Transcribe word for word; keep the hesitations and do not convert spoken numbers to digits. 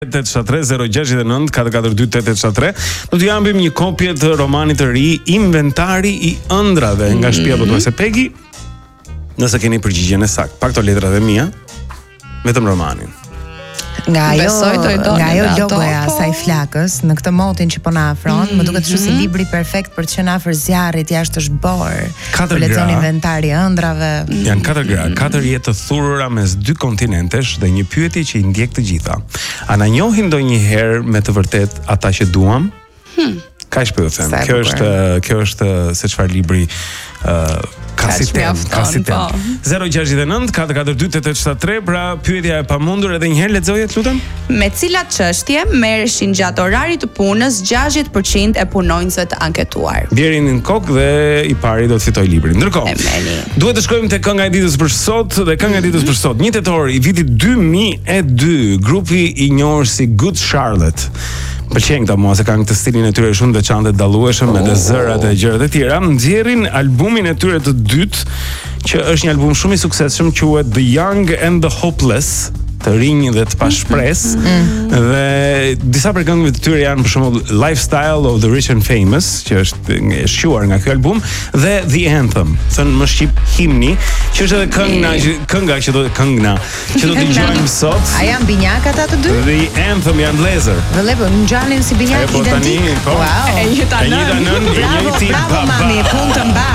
tetë shtat tre zero gjasht e nëntë katër katër dy tetë shtat tre. Do t'ju japim një kopje të romanit të ri Inventari i ëndrave nga shtëpia botuese Pegi. Nëse keni përgjigjen e saktë, pak to letrat e mia, vetëm romanin. Nga ajo, Besoj do i doni nga ajo me ato, logoja po. asaj flakës në këtë motin që po na afron, më duket kështu si libri perfekt për të qenë afër zjarrit, jashtë është borë. Katër Për lexon gra. inventari i ëndrave. Janë katër gra, katër jetë të thurura mes dy kontinentesh dhe një pyetje që i ndjek të gjitha. A na njohin ndonjëherë me të vërtet ata që duam? Hmm. Kaq po ju them. Sa e Kjo bukur. është kjo është se çfarë libri ë ka si Kaq tem, mjafton, ka si tem. po. zero gjasht e nëntë katër katër dy tetë shtat tre, pra pyetja e pamundur edhe një herë lexoje, lutem. Me cilat çështje merreshin gjatë orarit të punës gjashtëdhjetë përqind e punonjësve të anketuar? Bjerin në kokë dhe i pari do të fitoj librin. Ndërkohë, E meni. duhet të shkojmë te kënga e ditës për sot dhe kënga e ditës për sot. një tetor i vitit dy mijë e dy, grupi i njohur si Good Charlotte. Pëlqen këta mua se kanë këtë stilin e tyre shumë veçantë, dallueshëm me oh. zërat e gjërat e tjera. Nxjerrin albumin e tyre të dytë, që është një album shumë i suksesshëm, quhet The Young and the Hopeless, të rinj dhe të pashpres. Mm. Dhe disa prej këngëve të tyre janë për shembull Lifestyle of the Rich and Famous, që është e shquar nga ky album, dhe The Anthem, thënë më shqip himni, që është edhe kënga, kënga që do këngna, që do të dëgjojmë sot. A janë binjak ata të dy? The Anthem janë vlezër. Vëllai po ngjalin si binjak E, po, tani, identik. po. Wow. E njëjta E njëjta nën. nën, e Bravo, njëjti bravo baba. mami, punë të mbar.